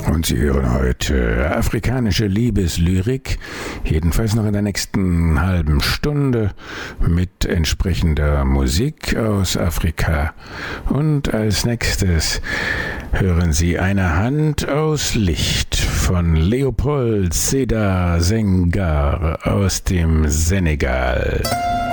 Und Sie hören heute afrikanische Liebeslyrik, jedenfalls noch in der nächsten halben Stunde mit entsprechender Musik aus Afrika. Und als nächstes hören Sie Eine Hand aus Licht von Leopold Sédar Senghor aus dem Senegal.